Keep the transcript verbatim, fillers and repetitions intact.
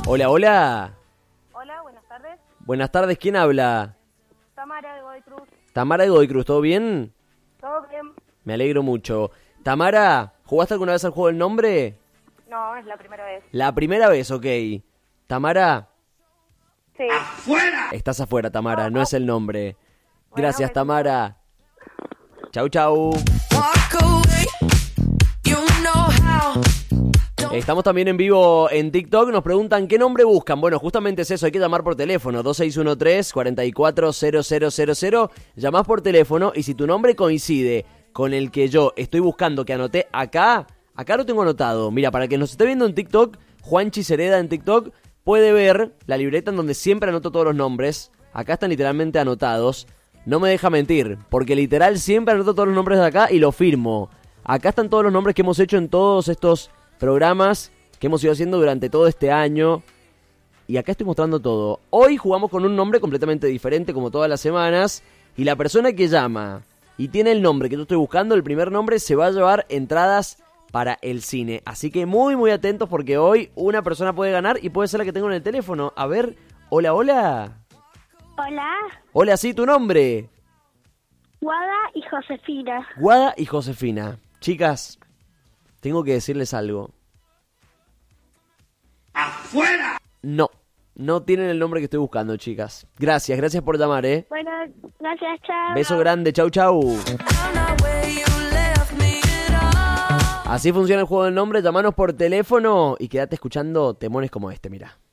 Hola, hola. Hola, buenas tardes. Buenas tardes, ¿quién habla? Tamara de Godoy Cruz. Tamara de Godoy Cruz, ¿todo bien? ¿Todo bien? Me alegro mucho. Tamara, ¿jugaste alguna vez al juego del nombre? No, es la primera vez. La primera vez, ok. Tamara, Sí. estás afuera, Tamara, no es el nombre. Bueno, Gracias, me- Tamara. Chau, chau. Estamos también en vivo en TikTok. Nos preguntan qué nombre buscan. Bueno, justamente es eso. Hay que llamar por teléfono. dos seis uno tres, cuatro cuatro cero cero cero cero. Llamás por teléfono y si tu nombre coincide con el que yo estoy buscando, que anoté acá, acá lo tengo anotado. Mira, para que nos esté viendo en TikTok, Juanchi Cereda en TikTok puede ver la libreta en donde siempre anoto todos los nombres. Acá están literalmente anotados. No me deja mentir, porque literal siempre anoto todos los nombres de acá y lo firmo. Acá están todos los nombres que hemos hecho en todos estos programas que hemos ido haciendo durante todo este año. Y acá estoy mostrando todo. Hoy jugamos con un nombre completamente diferente como todas las semanas. Y la persona que llama y tiene el nombre que yo estoy buscando, el primer nombre, se va a llevar entradas para el cine. Así que muy muy atentos porque hoy una persona puede ganar y puede ser la que tengo en el teléfono. A ver, hola, hola. Hola, Hola, sí, tu nombre. Guada y Josefina. Guada y Josefina. Chicas, tengo que decirles algo. ¡Afuera! No, no tienen el nombre que estoy buscando, chicas. Gracias, gracias por llamar, ¿eh? Bueno, gracias, chao. Beso grande, chau, chau. Así funciona el juego del nombre. Llamanos por teléfono y quédate escuchando temones como este, mira.